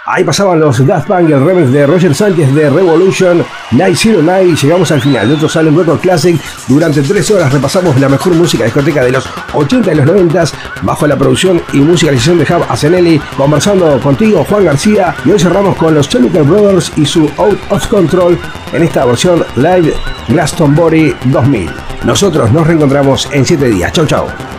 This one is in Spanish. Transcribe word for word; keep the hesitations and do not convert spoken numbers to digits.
Ahí pasaban los Daft Punk, el remix de Roger Sánchez de Revolution, nueve cero nueve. Llegamos al final de otro Salem Record Classic. Durante tres horas repasamos la mejor música discoteca de los ochenta y los noventa, bajo la producción y musicalización de Jav Asenelli, conversando contigo, Juan García. Y hoy cerramos con los Chemical Brothers y su Out of Control en esta versión live Glastonbury dos mil. Nosotros nos reencontramos en siete días. Chau, chau.